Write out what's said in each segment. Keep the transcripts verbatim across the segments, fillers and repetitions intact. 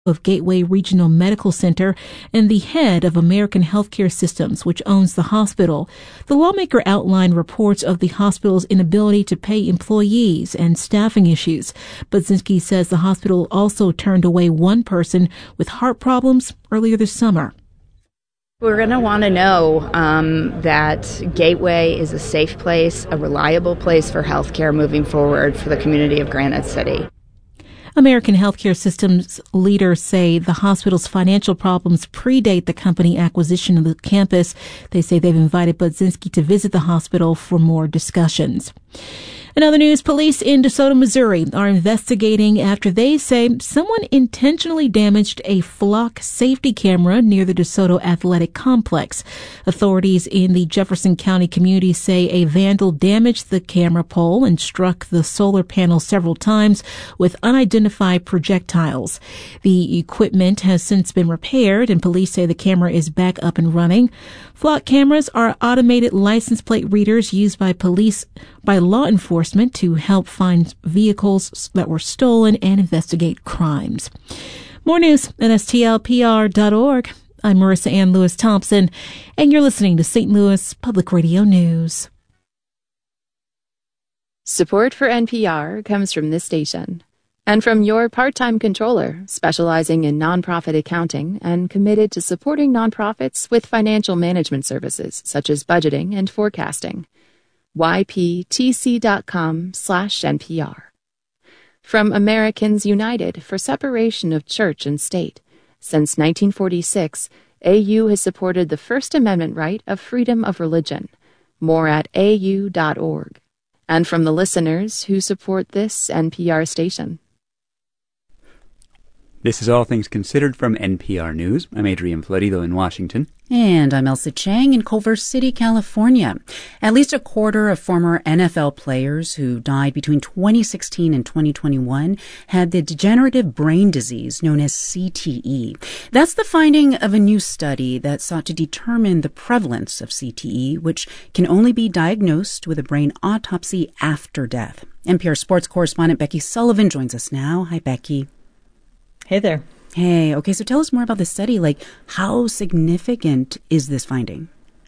of Gateway Regional Medical Center and the head of American Healthcare Systems, which owns the hospital. The lawmaker outlined reports of the hospital's inability to pay employees and staffing issues. Budzinski says the hospital also turned away one person with heart problems earlier this summer. We're going to want to know um, that Gateway is a safe place, a reliable place for healthcare moving forward for the community of Granite City. American Healthcare Systems leaders say the hospital's financial problems predate the company acquisition of the campus. They say they've invited Budzinski to visit the hospital for more discussions. In other news, police in DeSoto, Missouri are investigating after they say someone intentionally damaged a flock safety camera near the DeSoto Athletic Complex. Authorities in the Jefferson County community say a vandal damaged the camera pole and struck the solar panel several times with unidentified projectiles. The equipment has since been repaired, and police say the camera is back up and running. Flock cameras are automated license plate readers used by police, by law enforcement to help find vehicles that were stolen and investigate crimes. More news at S T L P R dot org. I'm Marissa Ann Lewis Thompson, and you're listening to Saint Louis Public Radio News. Support for N P R comes from this station and from your part-time controller, specializing in nonprofit accounting and committed to supporting nonprofits with financial management services such as budgeting and forecasting. Y P T C dot com slash N P R. From Americans United for Separation of Church and State. Since nineteen forty-six, A U has supported the First Amendment right of freedom of religion. More at A U dot org. And from the listeners who support this N P R station. This is All Things Considered from N P R News. I'm Adrian Florido in Washington. And I'm Elsa Chang in Culver City, California. At least a quarter of former N F L players who died between twenty sixteen and twenty twenty-one had the degenerative brain disease known as C T E. That's the finding of a new study that sought to determine the prevalence of C T E, which can only be diagnosed with a brain autopsy after death. N P R sports correspondent Becky Sullivan joins us now. Hi, Becky. Hey there. Hey, okay, so tell us more about this study. Like, how significant is this finding?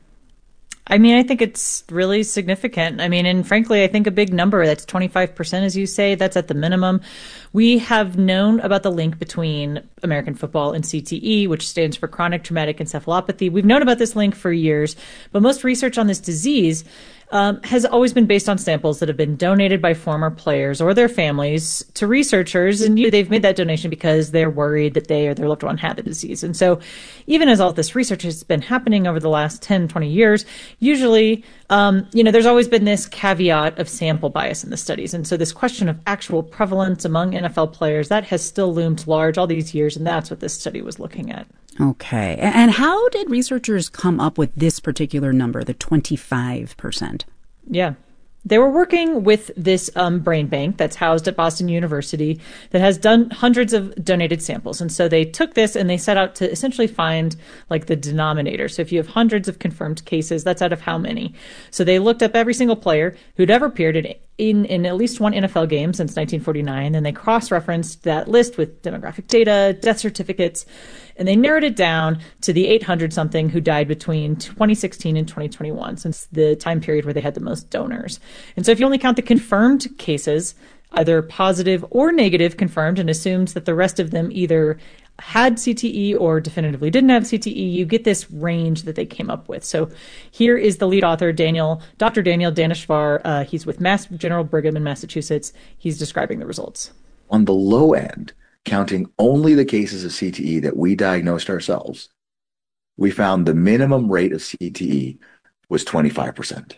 I mean, I think it's really significant. I mean, and frankly, I think a big number, that's twenty-five percent, as you say, that's at the minimum. We have known about the link between American football and C T E, which stands for chronic traumatic encephalopathy. We've known about this link for years, but most research on this disease Um, has always been based on samples that have been donated by former players or their families to researchers, and they've made that donation because they're worried that they or their loved one had the disease. And so even as all this research has been happening over the last ten, twenty years, usually, um, you know, there's always been this caveat of sample bias in the studies. And so this question of actual prevalence among N F L players, that has still loomed large all these years, and that's what this study was looking at. Okay. And how did researchers come up with this particular number, the twenty-five percent? Yeah. They were working with this um, brain bank that's housed at Boston University that has done hundreds of donated samples. And so they took this and they set out to essentially find like the denominator. So if you have hundreds of confirmed cases, that's out of how many? So they looked up every single player who'd ever appeared in, in, in at least one N F L game since nineteen forty-nine. And they cross-referenced that list with demographic data, death certificates, and they narrowed it down to the eight hundred something who died between twenty sixteen and twenty twenty-one, since the time period where they had the most donors. And so if you only count the confirmed cases, either positive or negative confirmed, and assumes that the rest of them either had C T E or definitively didn't have C T E, you get this range that they came up with. So here is the lead author, Daniel, Doctor Daniel Daneshvar. Uh, he's with Mass General Brigham in Massachusetts. He's describing the results. On the low end, counting only the cases of C T E that we diagnosed ourselves, we found the minimum rate of C T E was twenty-five percent.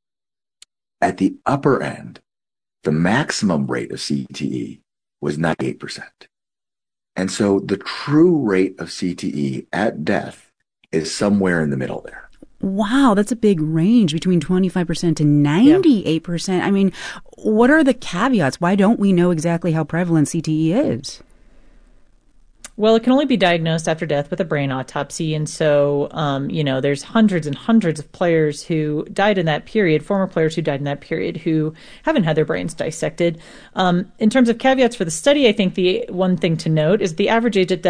At the upper end, the maximum rate of C T E was ninety-eight percent. And so the true rate of C T E at death is somewhere in the middle there. Wow, that's a big range between twenty-five percent to ninety-eight percent. Yeah. I mean, what are the caveats? Why don't we know exactly how prevalent C T E is? Well, it can only be diagnosed after death with a brain autopsy. And so, um, you know, there's hundreds and hundreds of players who died in that period, former players who died in that period who haven't had their brains dissected. Um, in terms of caveats for the study, I think the one thing to note is the average age at death